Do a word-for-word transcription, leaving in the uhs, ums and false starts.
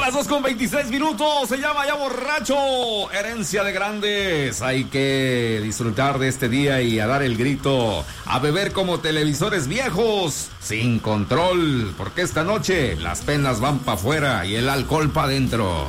Las dos con veintiséis minutos, se llama Ya Borracho, herencia de grandes. Hay que disfrutar de este día y a dar el grito, a beber como televisores viejos, sin control, porque esta noche las penas van para afuera y el alcohol para adentro.